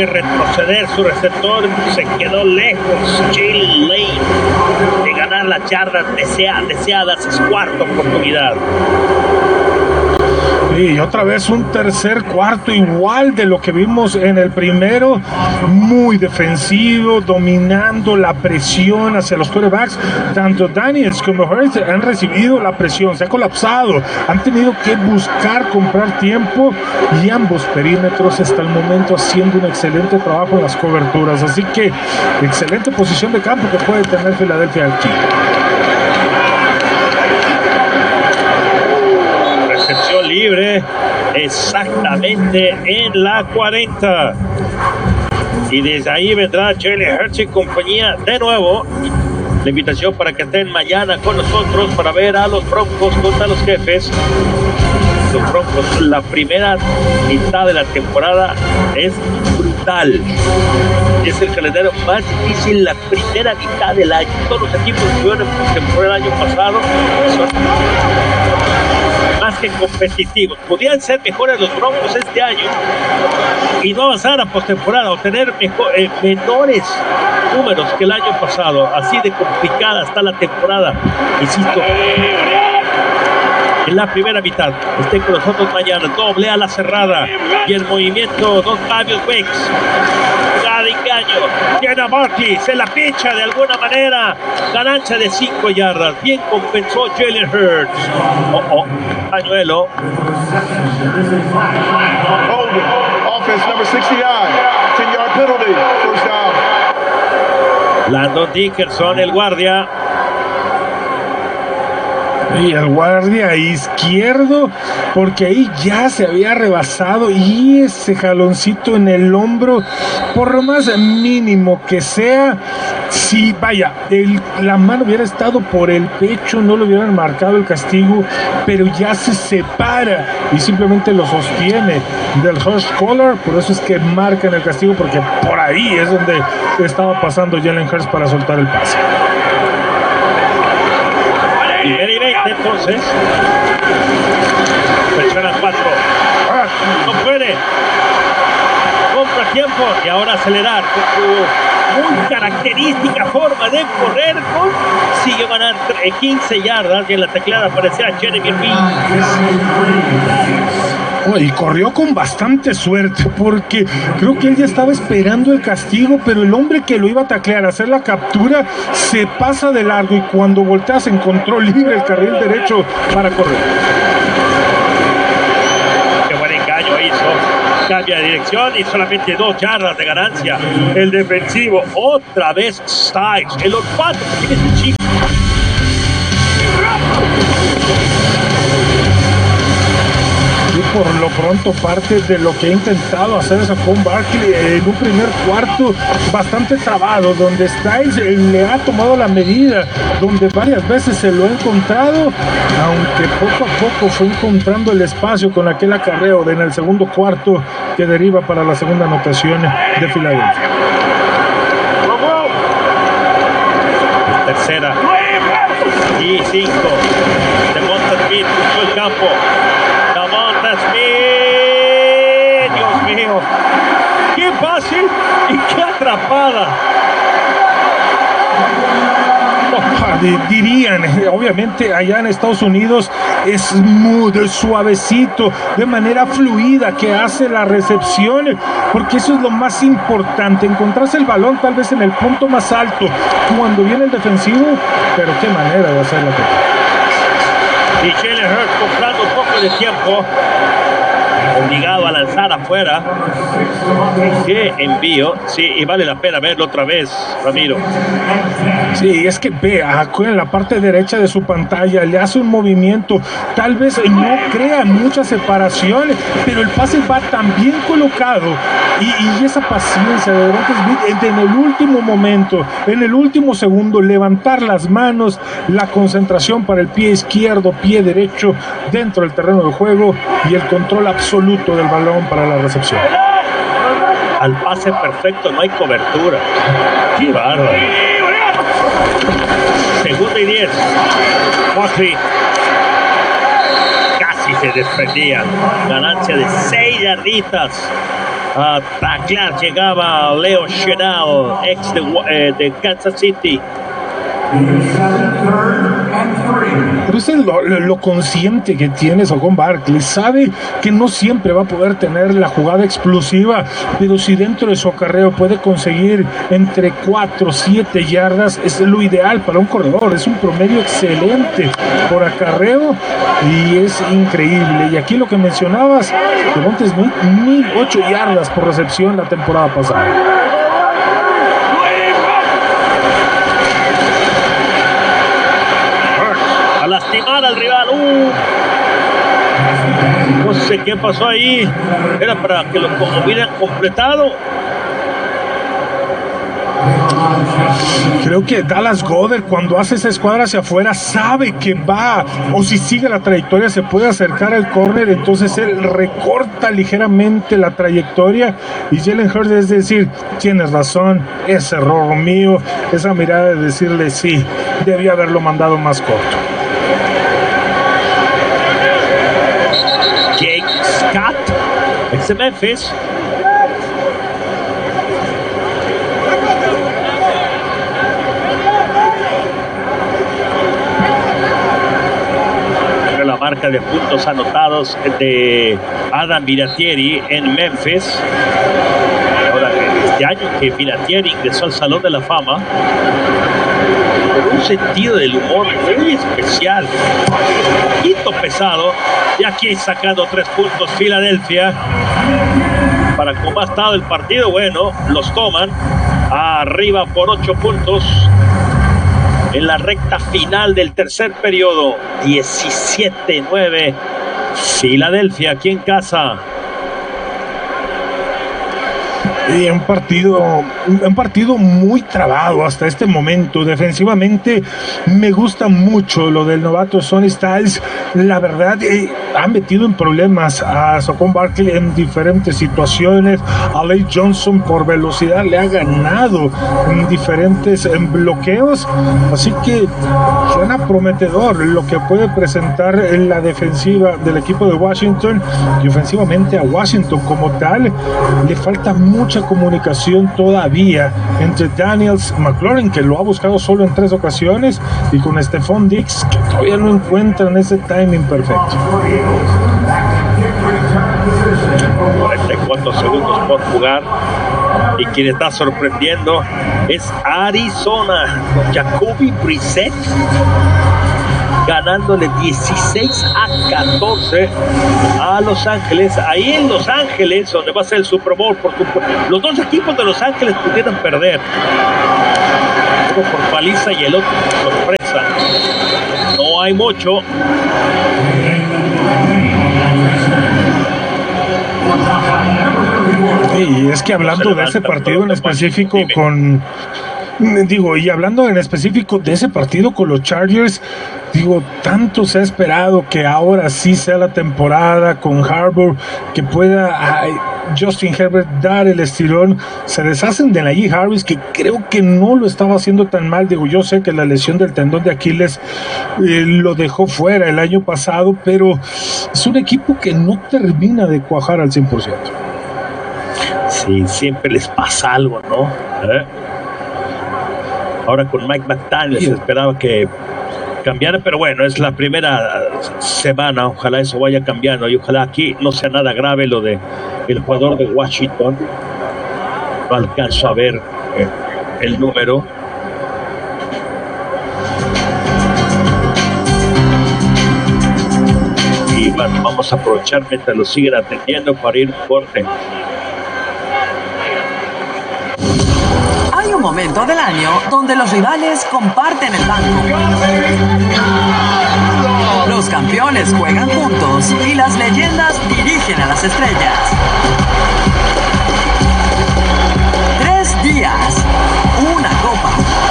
que retroceder su receptor. Se quedó lejos Jalen Lane de ganar las yardas deseadas. Es cuarta oportunidad. Y otra vez un tercer cuarto igual de lo que vimos en el primero, muy defensivo, dominando la presión hacia los quarterbacks. Tanto Daniels como Hurts han recibido la presión, se ha colapsado, han tenido que buscar comprar tiempo, y ambos perímetros hasta el momento haciendo un excelente trabajo en las coberturas. Así que excelente posición de campo que puede tener Filadelfia aquí. Recepción libre, exactamente en la 40. Y desde ahí vendrá Jalen Hurts y compañía de nuevo. La invitación para que estén mañana con nosotros para ver a los Broncos contra los Jefes. Los Broncos, la primera mitad de la temporada es brutal. Es el calendario más difícil la primera mitad del año. Todos los equipos que estuvieron en postemporada el año pasado son más que competitivos. Podrían ser mejores los Broncos este año y no avanzar a postemporada o tener menores números que el año pasado. Así de complicada está la temporada. Insisto, en la primera mitad. Estén con nosotros mañana. Doble a la cerrada y el movimiento Don Fabio Wakes. De engaño, Jenna Barkley se la picha de alguna manera, ganancia de 5 yardas, bien compensó Jalen Hurts. Pañuelo. Offense number 69, 10-yard penalty, first down. Landon Dickerson, el guardia. Y el guardia izquierdo, porque ahí ya se había rebasado, y ese jaloncito en el hombro, por lo más mínimo que sea, si vaya, la mano hubiera estado por el pecho, no le hubieran marcado el castigo, pero ya se separa y simplemente lo sostiene del horse collar. Por eso es que marcan el castigo, porque por ahí es donde estaba pasando Jalen Hurts para soltar el pase. Primera y 20 entonces. Presiona 4. No puede. Compra tiempo y ahora acelerar con su muy característica forma de correr. Consiguió ganar 15 yardas y en la teclada aparecía Jeremy Reed. Y corrió con bastante suerte, porque creo que él ya estaba esperando el castigo, pero el hombre que lo iba a taclear, a hacer la captura, se pasa de largo, y cuando voltea se encontró libre el carril derecho para correr. Qué buen engaño hizo. Cambia de dirección y solamente 2 yardas de ganancia. El defensivo, otra vez Styles. El olfato que tiene este chico. Y por lo pronto parte de lo que ha intentado hacer Saquon Barkley en un primer cuarto bastante trabado, donde Styles le ha tomado la medida, donde varias veces se lo ha encontrado, aunque poco a poco fue encontrando el espacio con aquel acarreo en el segundo cuarto que deriva para la segunda anotación de Filadelfia. Tercera y 5. Devonta Smith cruzó el campo. Devonta Smith, Dios mío, qué fácil y qué atrapada. Dirían, obviamente allá en Estados Unidos es muy suavecito, de manera fluida que hace la recepción, porque eso es lo más importante, encontrarse el balón tal vez en el punto más alto cuando viene el defensivo, pero qué manera de hacerla. Y Jalen Hurts comprando un poco de tiempo, obligado a lanzar afuera. Qué envío, sí, y vale la pena verlo otra vez, Ramiro. Sí, es que vea, en la parte derecha de su pantalla le hace un movimiento, tal vez no crea mucha separación, pero el pase va tan bien colocado, y esa paciencia de Devonta Smith en el último momento, en el último segundo, levantar las manos, la concentración para el pie izquierdo, pie derecho dentro del terreno de juego, y el control absoluto del balón para la recepción. Al pase perfecto no hay cobertura. Qué bárbaro. Segunda y 10. Buckley casi se desprendía. Ganancia de 6 yarditas. A taclear llegaba Leo Chenal, ex de Kansas City. Pero ese es lo consciente que tiene Saquon Barkley. Sabe que no siempre va a poder tener la jugada explosiva, pero si dentro de su acarreo puede conseguir entre 4 o 7 yardas, es lo ideal para un corredor. Es un promedio excelente por acarreo y es increíble. Y aquí lo que mencionabas, Devonta Smith, 1008 yardas por recepción la temporada pasada. A lastimar al rival. No sé qué pasó ahí. Era para que lo hubieran completado. Creo que Dallas Goedert, cuando hace esa escuadra hacia afuera, sabe que va, o si sigue la trayectoria se puede acercar al córner, entonces él recorta ligeramente la trayectoria y Jalen Hurts, es decir, tienes razón, es error mío, esa mirada de decirle sí, debía haberlo mandado más corto. Jake Scott, ex de Memphis. La marca de puntos anotados de Adam Vinatieri en Memphis. Ahora, este año que Vinatieri ingresó al Salón de la Fama, con un sentido del humor muy especial, un poquito pesado, y aquí sacando 3 puntos Filadelfia. Para cómo ha estado el partido, bueno, los toman arriba por 8 puntos. En la recta final del tercer periodo, 17-9, Filadelfia aquí en casa. Y un partido muy trabado hasta este momento. Defensivamente me gusta mucho lo del novato Sonny Styles. La verdad, ha metido en problemas a Saquon Barkley en diferentes situaciones. A Lane Johnson por velocidad le ha ganado en diferentes bloqueos. Así que suena prometedor lo que puede presentar en la defensiva del equipo de Washington. Y ofensivamente a Washington como tal le falta mucha comunicación todavía entre Daniels McLaurin, que lo ha buscado solo en 3 ocasiones, y con Stephon Diggs, que todavía no encuentran ese timing perfecto. 44 segundos por jugar, y quien está sorprendiendo es Arizona con Jacoby Brissett ganándole 16-14 a Los Ángeles. Ahí en Los Ángeles, donde va a ser el Super Bowl, porque los dos equipos de Los Ángeles pudieran perder, uno por paliza y el otro por sorpresa. No hay mucho. Y es que hablando de ese partido en específico y hablando en específico de ese partido con los Chargers, tanto se ha esperado que ahora sí sea la temporada con Harbaugh, que pueda Justin Herbert dar el estirón. Se deshacen de Najee Harris, que creo que no lo estaba haciendo tan mal. Yo sé que la lesión del tendón de Aquiles lo dejó fuera el año pasado, pero es un equipo que no termina de cuajar al 100%. Sí, siempre les pasa algo, ¿no? Ahora con Mike McDaniel se esperaba que cambiara, pero bueno, es la primera semana, ojalá eso vaya cambiando y ojalá aquí no sea nada grave lo de el jugador de Washington. No alcanzo a ver el número. Y bueno, vamos a aprovechar mientras lo siguen atendiendo para ir corte. Hay un momento del año donde los rivales comparten el banco. Los campeones juegan juntos y las leyendas dirigen a las estrellas. 3 días, una copa.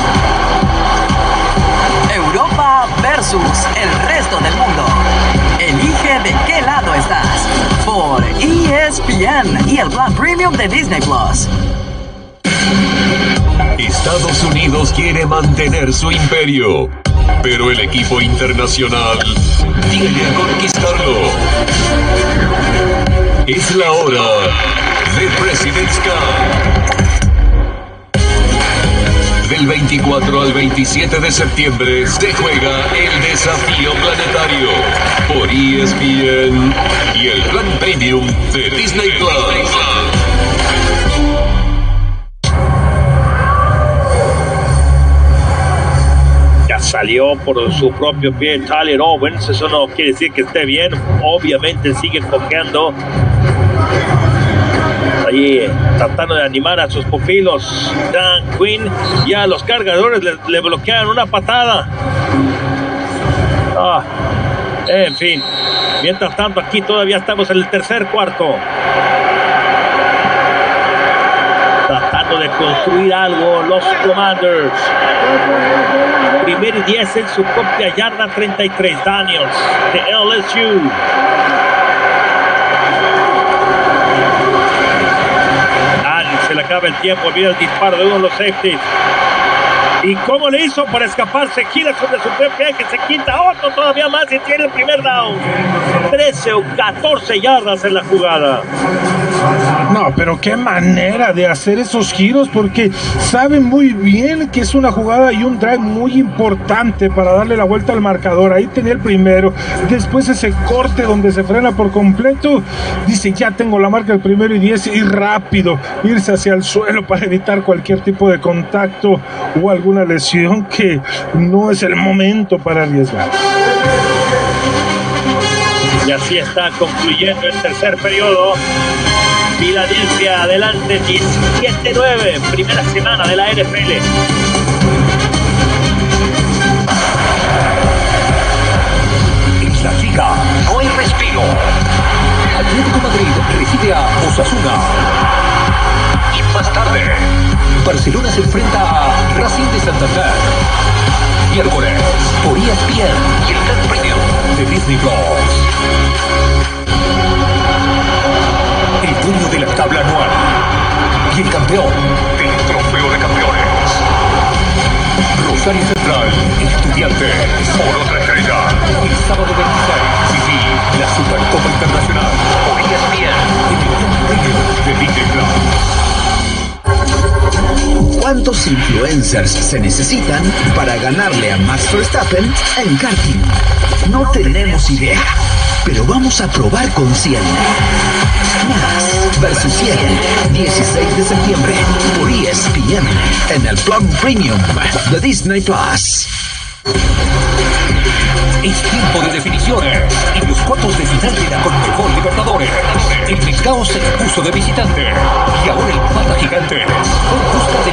Europa versus el resto del mundo. Elige de qué lado estás. Por ESPN y el plan premium de Disney Plus. Estados Unidos quiere mantener su imperio, pero el equipo internacional quiere conquistarlo. Es la hora de President's Cup. Del 24 al 27 de septiembre se juega el Desafío Planetario por ESPN y el Plan Premium de Disney Plus. Ya salió por su propio pie Tyler Owens. Eso no quiere decir que esté bien. Obviamente sigue cojeando. Allí tratando de animar a sus pupilos Dan Quinn, y a los cargadores le bloquean una patada. En fin, mientras tanto aquí todavía estamos en el tercer cuarto, tratando de construir algo los Commanders. Primer y 10 en su propia yarda 33. Daniels de LSU. Se le acaba el tiempo, mira el disparo de uno de los safeties. ¿Y cómo le hizo para escaparse? Gira sobre su propio eje, se quita otro todavía más y tiene el primer down. 13 o 14 yardas en la jugada. No, pero qué manera de hacer esos giros, porque saben muy bien que es una jugada y un drive muy importante para darle la vuelta al marcador. Ahí tenía el primero, después ese corte donde se frena por completo, dice ya tengo la marca del primero y 10, y rápido irse hacia el suelo para evitar cualquier tipo de contacto o alguna lesión, que no es el momento para arriesgar. Y así está concluyendo el tercer periodo. Filadelfia adelante 17-9, primera semana de la NFL. En la Liga no hay respiro. Atlético Madrid recibe a Osasuna. Y más tarde, Barcelona se enfrenta a Racing de Santander. Miércoles, por ESPN y el Plan Premium de Disney Plus. El dueño de la tabla anual y el campeón del trofeo de campeones. Rosario Central, Estudiantes, por otra estrella. El sábado 26, sí, la Supercopa Internacional por ESPN en el Plan Premium de Disney Plus. ¿Cuántos influencers se necesitan para ganarle a Max Verstappen en karting? No tenemos idea, pero vamos a probar con 100. Max versus 100, 16 de septiembre por ESPN en el Plan Premium de Disney Plus. Es tiempo de definiciones en los cuartos de final de la Conmebol Libertadores. El Mezcao se puso de visitante y ahora el Pata Gigante, con busca de